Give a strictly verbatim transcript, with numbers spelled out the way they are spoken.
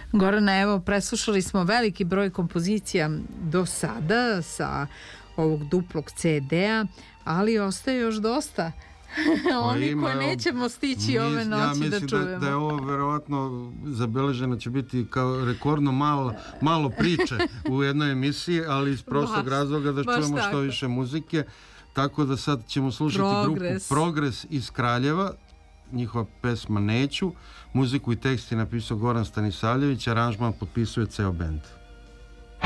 Gorana, evo, preslušali smo veliki broj kompozicija do sada sa ovog duplog ce de-a, ali ostaje još dosta. Oni ima, koje evo, nećemo stići mis, ove noći ja da čujemo. mislim da, da je ovo verovatno zabeleženo će biti kao rekordno malo, malo priče u jednoj emisiji, ali iz prostog Baš, razloga da čujemo tako. što više muzike. Tako da sad ćemo slušati Progres. grupu Progres iz Kraljeva, njihova pesma Neću, muziku i tekst je napisao Goran Stanisavljević, aranžman potpisuje ceo bend.